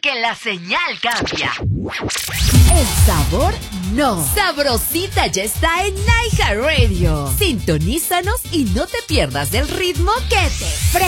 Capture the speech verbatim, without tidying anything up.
que la señal cambia. El sabor no. Sabrosita ya está en iHeartRadio. Sintonízanos y no te pierdas del ritmo que te